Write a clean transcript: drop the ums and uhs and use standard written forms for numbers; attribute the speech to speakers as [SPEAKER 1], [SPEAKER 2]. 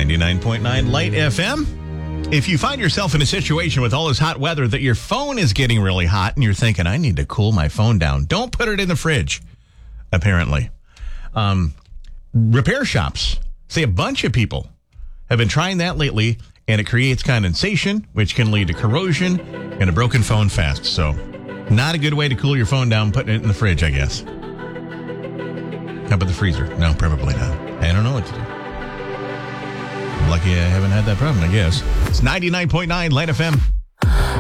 [SPEAKER 1] 99.9 Light FM. If you find yourself in a situation with all this hot weather that your phone is getting really hot and you're thinking, I need to cool my phone down, don't put it in the fridge, apparently. Repair shops, say a bunch of people have been trying that lately, and it creates condensation, which can lead to corrosion and a broken phone fast. So not a good way to cool your phone down, putting it in the fridge, I guess. How about the freezer? No, probably not. I don't know what to do. I'm lucky I haven't had that problem, I guess. It's 99.9 Light FM.